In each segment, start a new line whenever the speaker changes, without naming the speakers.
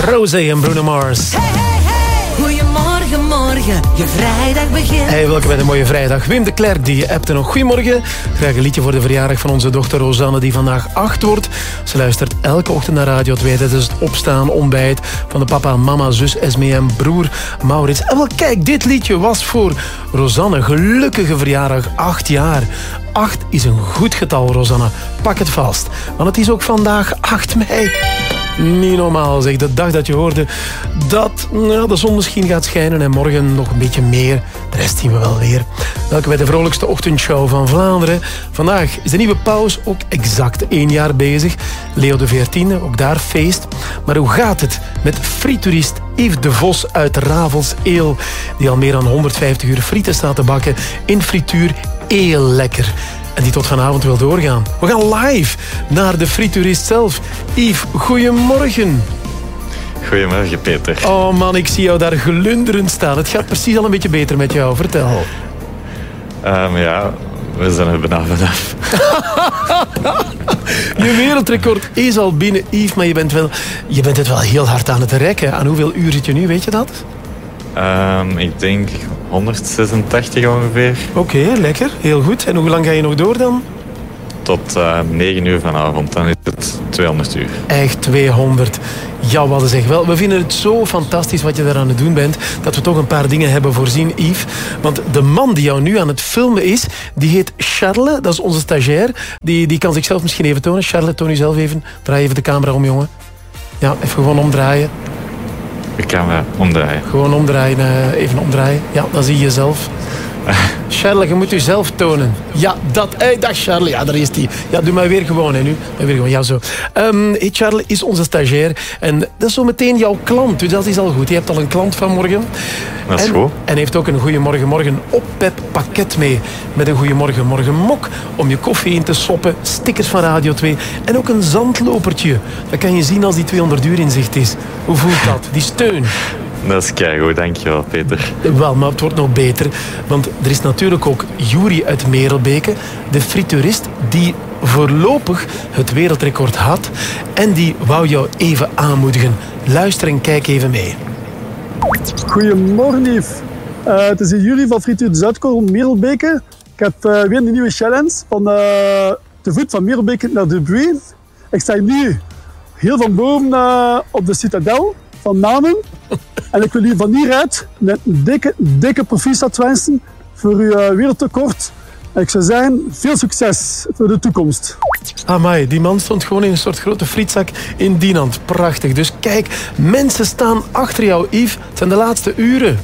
Rosé en Bruno Mars.
Hey, hey, hey. Goedemorgen, morgen. Je vrijdag begint.
Hey, welkom bij de mooie vrijdag. Wim de Klerk die appte nog. Goedemorgen. Graag een liedje voor de verjaardag van onze dochter Rosanne die vandaag 8 wordt. Ze luistert elke ochtend naar Radio 2. Dat is het opstaan, ontbijt van de papa, mama, zus Esme en broer Maurits. En wel kijk, dit liedje was voor Rosanne. Gelukkige verjaardag, 8 jaar. 8 is een goed getal, Rosanne. Pak het vast. Want het is ook vandaag 8 mei. Niet normaal, zeg. De dag dat je hoorde dat de zon misschien gaat schijnen en morgen nog een beetje meer. De rest zien we wel weer. Welkom bij de vrolijkste ochtendshow van Vlaanderen. Vandaag is de nieuwe paus ook exact 1 jaar bezig. Leo XIV, ook daar feest. Maar hoe gaat het met frieturist Yves de Vos uit Ravels-Eel, die al meer dan 150 uur frieten staat te bakken in frituur heel lekker. En die tot vanavond wil doorgaan. We gaan live naar de frieturist zelf. Yves, goedemorgen.
Goedemorgen, Peter.
Oh man, ik zie jou daar glunderend staan. Het gaat precies al een beetje beter met jou. Vertel.
Ja, we zijn er bijna vanaf.
Je wereldrecord is al binnen, Yves, maar je bent het wel heel hard aan het rekken. Aan hoeveel uur zit je nu, weet je dat?
Ik denk 186 ongeveer.
Oké, lekker. Heel goed. En hoe lang ga je nog door dan?
Tot 9 uur vanavond. Dan is het 200 uur.
Echt 200. Ja, wat zeg wel. We vinden het zo fantastisch wat je daar aan het doen bent, dat we toch een paar dingen hebben voorzien, Yves. Want de man die jou nu aan het filmen is, die heet Charles. Dat is onze stagiair. Die kan zichzelf misschien even tonen. Charles, toon u zelf even. Draai even de camera om, jongen. Ja, even gewoon omdraaien.
De camera omdraaien.
Gewoon omdraaien, even omdraaien. Ja, dan zie je jezelf. Charles, je moet jezelf tonen. Ja, dat. Dag Charles. Ja, daar is die. Ja, doe maar weer gewoon. Hè, nu. Weer gewoon. Ja, zo. Charles is onze stagiair. En dat is zo meteen jouw klant. Dus dat is al goed. Je hebt al een klant vanmorgen.
Dat is goed.
En heeft ook een Goeiemorgen Morgen oppep pakket mee. Met een Goeiemorgen Morgen mok om je koffie in te soppen. Stickers van Radio 2. En ook een zandlopertje. Dat kan je zien als die 200 uur in zicht is. Hoe voelt dat? Die steun.
Dat is keigoed, dankjewel, Peter.
Wel, maar het wordt nog beter. Want er is natuurlijk ook Juri uit Merelbeke, de frituurist die voorlopig het wereldrecord had. En die wou jou even aanmoedigen. Luister en kijk even mee.
Goedemorgen, Yves. Het is Juri van Frituur de Zuidkool Merelbeke. Ik heb weer een nieuwe challenge van de voet van Merelbeke naar De Bruy. Ik sta nu heel van boven op de citadel van Namen. En ik wil u van hieruit een dikke proficiat wensen voor uw wereldrecord. En ik zou zeggen, veel succes voor de toekomst.
Amai, die man stond gewoon in een soort grote frietzak in Dinant. Prachtig. Dus kijk, mensen staan achter jou, Yves. Het zijn de laatste uren.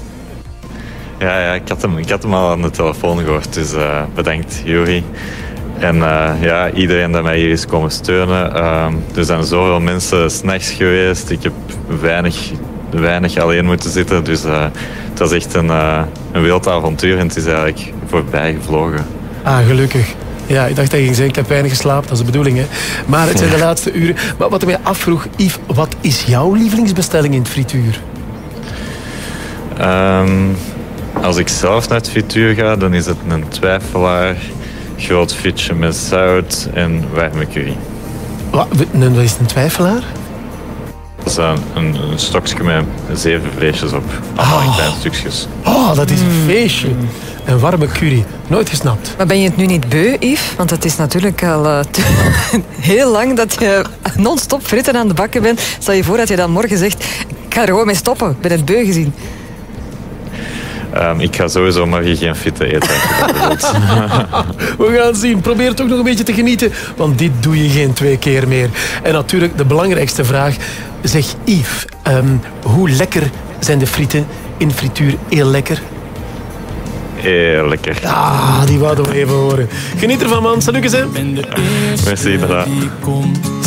Ja, ik had hem al aan de telefoon gehoord. Dus bedankt, Juri. En iedereen dat mij hier is komen steunen. Er zijn zoveel mensen 's nachts geweest. Ik heb weinig alleen moeten zitten. Dus het was echt een wild avontuur en het is eigenlijk voorbij gevlogen.
Ah, gelukkig. Ja, ik dacht dat je ging zeggen, ik heb weinig geslapen. Dat is de bedoeling, hè. Maar het zijn de laatste uren. Maar wat ik mij afvroeg, Yves, wat is jouw lievelingsbestelling in het frituur?
Als ik zelf naar het frituur ga, dan is het een twijfelaar, groot frietje met zout en warme curry.
Wat is een twijfelaar?
Dat is een stokje met 7 vleesjes op. Allemaal in kleine stukjes.
Oh, dat is een feestje. Een warme curry. Nooit gesnapt.
Maar ben je het nu niet beu, Yves? Want het is natuurlijk al heel lang dat je non-stop fritten aan de bakken bent. Stel je voor dat je dan morgen zegt, ik ga er gewoon mee stoppen. Ik ben het beu gezien.
Ik ga sowieso morgen geen frieten eten.
We gaan zien. Probeer toch nog een beetje te genieten. Want dit doe je geen 2 keer meer. En natuurlijk de belangrijkste vraag. Zeg Yves, hoe lekker zijn de frieten in frituur? Heel lekker?
Heel lekker.
Ah, die wouden we even horen. Geniet ervan, man. Salutjes, hè.
Merci, inderdaad.